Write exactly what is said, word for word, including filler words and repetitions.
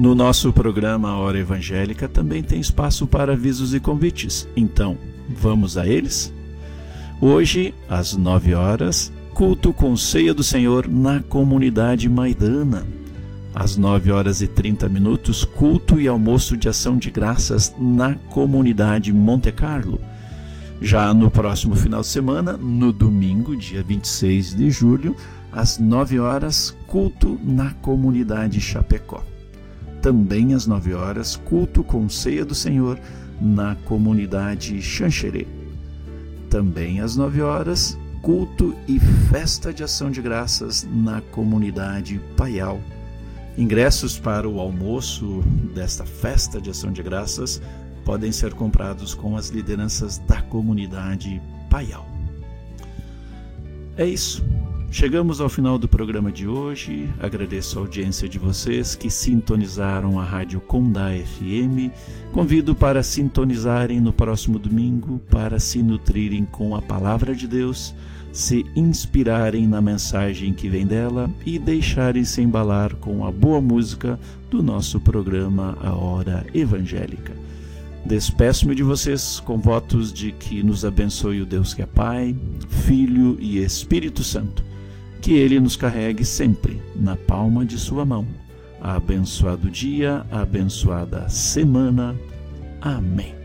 No nosso programa Hora Evangélica também tem espaço para avisos e convites. Então, vamos a eles? Hoje, às nove horas, culto com Ceia do Senhor na comunidade Maidana. Às nove horas e trinta minutos, culto e almoço de ação de graças na comunidade Monte Carlo. Já no próximo final de semana, no domingo, dia vinte e seis de julho, às nove horas, culto na comunidade Chapecó. Também às nove horas, culto com Ceia do Senhor na comunidade Xanxerê. Também às nove horas, culto e festa de ação de graças na comunidade Paial. Ingressos para o almoço desta festa de ação de graças podem ser comprados com as lideranças da comunidade Paial. É isso. Chegamos ao final do programa de hoje. Agradeço a audiência de vocês que sintonizaram a Rádio Condá F M. Convido para sintonizarem no próximo domingo para se nutrirem com a Palavra de Deus, se inspirarem na mensagem que vem dela e deixarem-se embalar com a boa música do nosso programa A Hora Evangélica. Despeço-me de vocês com votos de que nos abençoe o Deus que é Pai, Filho e Espírito Santo. Que Ele nos carregue sempre na palma de sua mão. Abençoado dia, abençoada semana. Amém.